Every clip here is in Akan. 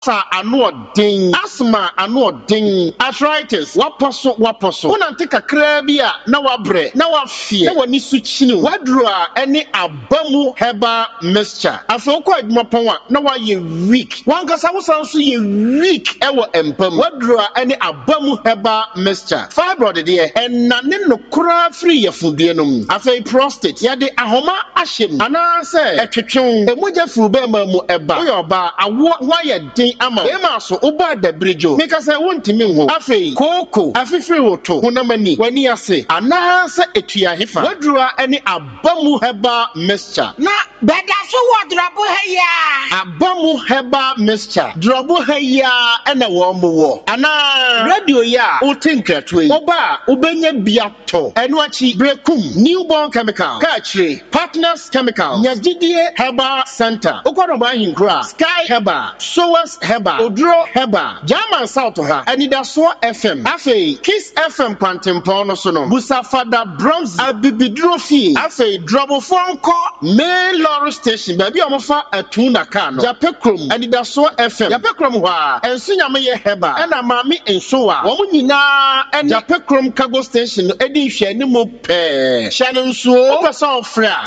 Anoden, asthma anoden, arthritis, waposo. Unante kakra bi a na wabre, na wafie, na wani suchinu. Wadrua any abamu heba mixture. Afoko adumapon a na waye weak. Wankasa wosanso ye weak ewo empam. Wadrua any abamu heba mixture. Fibroid de enane no kura free yefudie nom. Afei prostate yade ahoma ahyem. Ana se etwetwen emoja furu be ma mu eba. Oyoba awo waye din ama. Ema so oba da bridge. Make say wontimi ho. Afei koko afifiri woto honamani wani ase. Ana se etua hefa. Wadrua any abamu heba mixture. Na beda so wodrobo heya. Abamu heba mixture. Drobo heya ena wo mo. Ana radio ya o tinkratwe. Oba obenya biato. Eno achi brekum newborn chemical. Kachre partners chemical. Nyagidie heba center. Okwaroba hinkra. Sky heba. Sowas heba. Odro heba. German South ha. Anidaso FM. Afei Kiss FM Pantempo no so no. Busafada Bronze Abibidrofi. Afei Drobo Fonko Main Lorry Station. Baby omofa atuna ka no. Japekrom Anidaso FM. Japekrom ho a ensunyame ye heba. Ena mami enso a. Wo nyina en Japekrom Cargo Station edi hwe ni mo pe. Shannon so person fra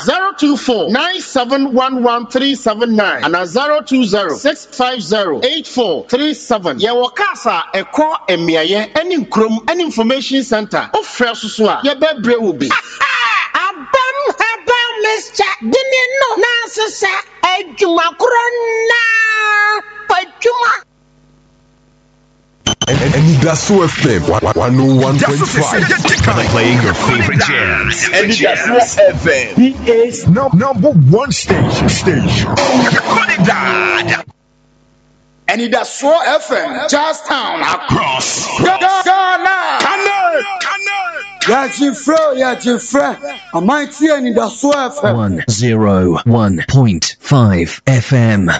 024971139 and 02065084337. Ye wo kasa eko emiaye eni nkrom eni information center. O fra so a ye bebre wo bi. Abam Mr. Dini no na sesa ejuma krona pajuma. Anidaso FM 101.5. Playing your favorite jams. Anidaso FM. He is number one station. Anidaso FM, Charlestown, across Ghana. Yachifra. I might see Anidaso FM. 101.5 FM.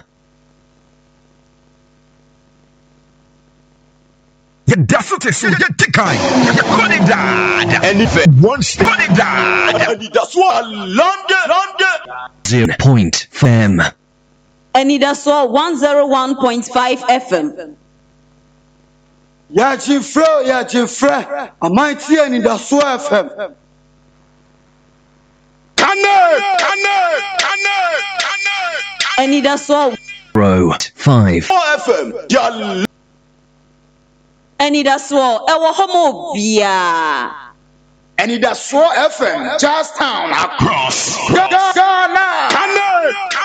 That's what they say. Get and if one station. Anidaso London. 0.FM. Anidaso 101.5 FM. Yachifra. I might see Anidaso FM. Anidaso 5 FM. Anidaso ewo homo bia. Anidaso FM, Charlestown, across Ghana.